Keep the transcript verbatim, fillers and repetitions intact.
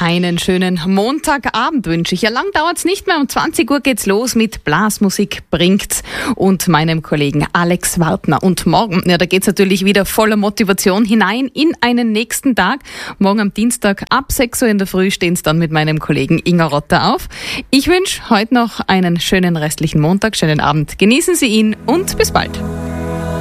Einen schönen Montagabend wünsche ich. Ja, lang dauert's nicht mehr. Um zwanzig Uhr geht's los mit Blasmusik bringt's und meinem Kollegen Alex Wartner. Und morgen, ja, da geht's natürlich wieder voller Motivation hinein in einen nächsten Tag. Morgen am Dienstag ab sechs Uhr in der Früh stehen's dann mit meinem Kollegen Inga Rotter auf. Ich wünsche heute noch einen schönen restlichen Montag, schönen Abend. Genießen Sie ihn und bis bald.